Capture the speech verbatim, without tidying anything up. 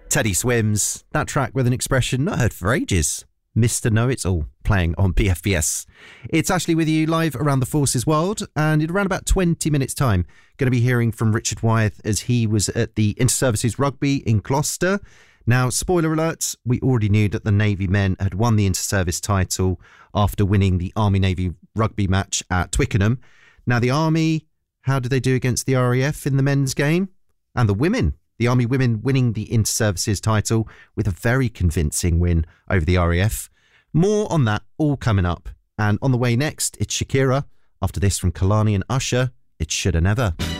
Teddy Swims, that track with an expression not heard for ages. Mister Know-It-All, playing on B F B S. It's Ashley with you live around the Forces World, and in around about twenty minutes' time, going to be hearing from Richard Wyeth as he was at the Inter-Services Rugby in Gloucester. Now, spoiler alert, we already knew that the Navy men had won the Inter-Service title after winning the Army-Navy rugby match at Twickenham. Now, the Army, how did they do against the R A F in the men's game? And the women, the Army women winning the Inter-Services title with a very convincing win over the R A F. More on that all coming up. And on the way next, it's Shakira. After this from Kalani and Usher, It Shoulda Never.